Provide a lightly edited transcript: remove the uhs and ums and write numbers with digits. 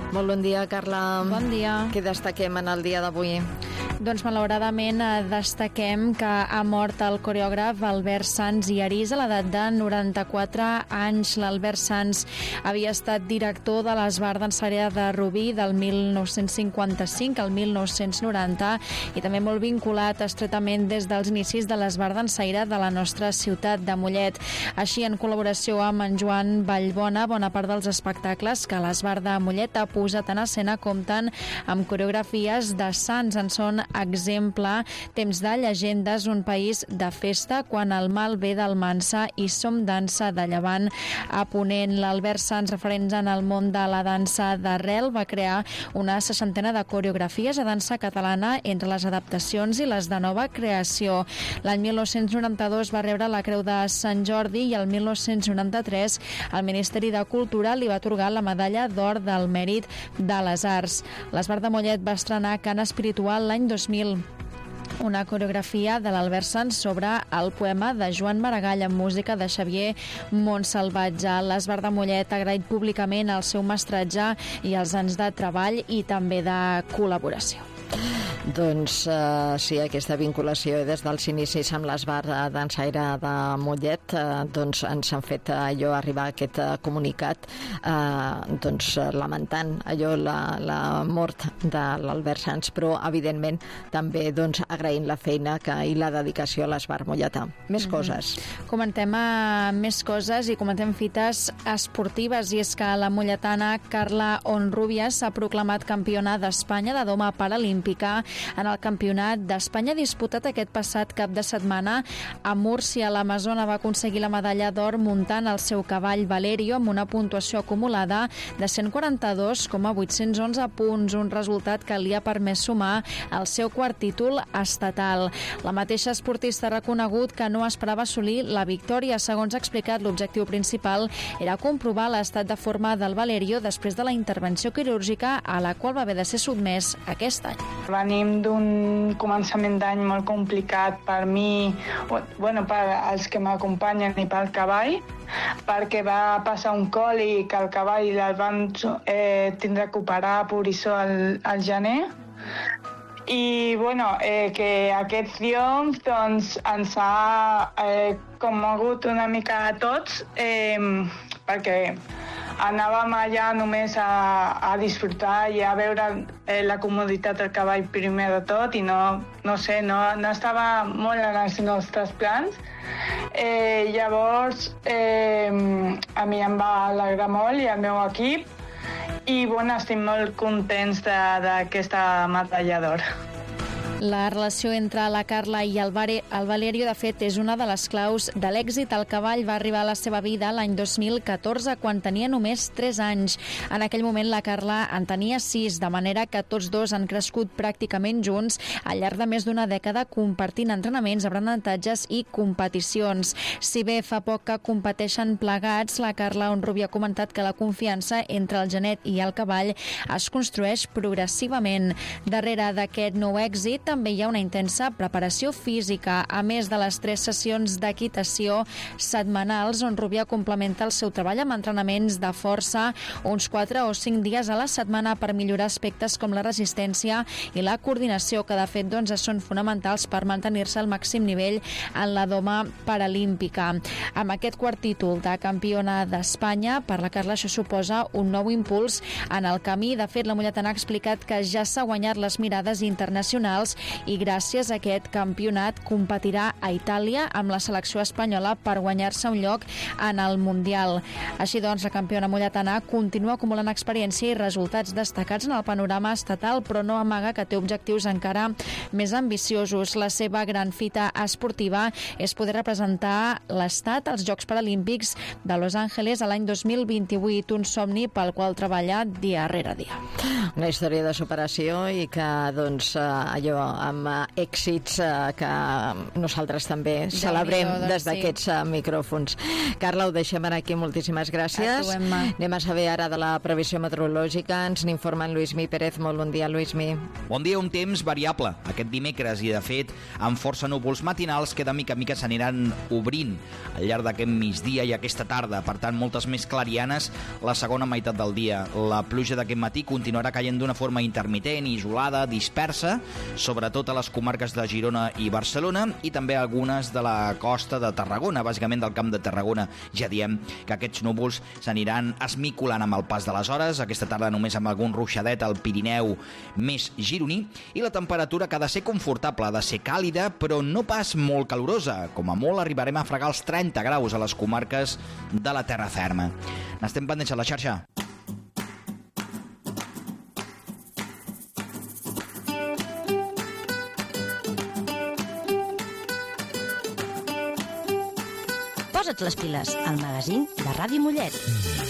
Molt bon dia, Carla. Bon dia. Què destaquem en el dia d'avui? Doncs malauradament destaquem que ha mort el coreògraf Albert Sans i Arís a l'edat de 94 anys. L'Albert Sans havia estat director de l'Esbar Dansaire de Rubí del 1955 al 1990 i també molt vinculat estretament des dels inicis de l'Esbar Dansaire de la nostra ciutat de Mollet. Així, en col·laboració amb en Joan Vallbona, bona part dels espectacles que l'Esbar de Mollet ha posat en escena compten amb coreografies de Sans. En són exemple Temps de llegendes, un país de festa, Quan el mal ve d'Almansa i Som dansa de Llevant a Ponent. L'Albert Sans, referents en el món de la dansa d'arrel, va crear una 60 de coreografies a dansa catalana entre les adaptacions i les de nova creació. L'any 1992 va rebre la Creu de Sant Jordi i el 1993 el Ministeri de Cultura li va atorgar la Medalla d'Or del Mèrit de les Arts. L'Esbar de Mollet va estrenar Cant Espiritual l'any 2000, una coreografia de l'Albert Sans sobre el poema de Joan Maragall amb música de Xavier Montsalvatge. L'Esbar de Mollet ha agraït públicament el seu mestratge i els anys de treball i també de col·laboració. Doncs sí, aquesta vinculació des dels inicis amb l'Esbar Dansaire de Mollet, doncs ens han fet allò arribar aquest comunicat, doncs lamentant allò la mort de l'Albert Sans, però evidentment també doncs agraint la feina i la dedicació a l'Esbar molletà. Més coses. Comentem més coses i comentem fites esportives, i és que la molletana Carla Honrúbias s'ha proclamat campiona d'Espanya de doma paralímpica en el Campionat d'Espanya disputat aquest passat cap de setmana a Múrcia. L'amazona va aconseguir la medalla d'or muntant el seu cavall Valerio amb una puntuació acumulada de 142,811 punts, un resultat que li ha permès sumar el seu quart títol estatal. La mateixa esportista ha reconegut que no esperava assolir la victòria. Segons ha explicat, l'objectiu principal era comprovar l'estat de forma del Valerio després de la intervenció quirúrgica a la qual va haver de ser sotmès aquest any. Venim d'un començament d'any molt complicat per mi, per als que m'acompanyen i pel cavall, perquè va passar un còlic al cavall i el van tindre que operar a Porissó al gener. I que aquest triomf doncs, ens ha commogut una mica a tots, perquè anàvem allà només a disfrutar i a veure la comoditat del cavall primer de tot i no estava molt en els nostres plans. Llavors a mi em va alegrar molt i al meu equip i estic molt contents d'aquesta medalla d'or. La relació entre la Carla i el Valerio, de fet, és una de les claus de l'èxit. El cavall va arribar a la seva vida l'any 2014, quan tenia només 3 anys. En aquell moment la Carla en tenia 6, de manera que tots dos han crescut pràcticament junts al llarg de més d'una dècada, compartint entrenaments, aprenentatges i competicions. Si bé fa poc que competeixen plegats, la Carla Honrúbias ha comentat que la confiança entre el genet i el cavall es construeix progressivament. Darrere d'aquest nou èxit també hi ha una intensa preparació física. A més de les 3 sessions d'equitació setmanals, Honrúbias complementa el seu treball amb entrenaments de força uns 4 o 5 dies a la setmana per millorar aspectes com la resistència i la coordinació, que de fet són fonamentals per mantenir-se al màxim nivell en la doma paralímpica. Amb aquest quart títol de campiona d'Espanya, per la Carla això suposa un nou impuls en el camí. De fet, la molletana ha explicat que ja s'ha guanyat les mirades internacionals i gràcies a aquest campionat competirà a Itàlia amb la selecció espanyola per guanyar-se un lloc en el Mundial. Així doncs, la campiona molletana continua acumulant experiència i resultats destacats en el panorama estatal, però no amaga que té objectius encara més ambiciosos. La seva gran fita esportiva és poder representar l'Estat als Jocs Paralímpics de Los Angeles a l'any 2028, un somni pel qual treballa dia rere dia. Una història de superació i que allò amb èxits que nosaltres també celebrem des d'aquests micròfons. Carla, ho deixem aquí. Moltíssimes gràcies. Anem a saber ara de la previsió meteorològica. Ens n'informa en Lluïsmi Pérez. Molt bon dia, Lluïsmi. Bon dia, un temps variable aquest dimecres i, de fet, amb força núvols matinals que de mica en mica s'aniran obrint al llarg d'aquest migdia i aquesta tarda. Per tant, moltes més clarianes la segona meitat del dia. La pluja d'aquest matí continuarà caient d'una forma intermitent, isolada, dispersa, sobretot a les comarques de Girona i Barcelona i també algunes de la costa de Tarragona, bàsicament del Camp de Tarragona. Ja diem que aquests núvols s'aniran esmicolant amb el pas de les hores, aquesta tarda només amb algun ruixadet al Pirineu més gironí, i la temperatura que ha de ser confortable, ha de ser càlida, però no pas molt calorosa. Com a molt arribarem a fregar els 30 graus a les comarques de la terra ferma. N'estem pendents a la xarxa. Posa't les piles, al magazín de Ràdio Mollet.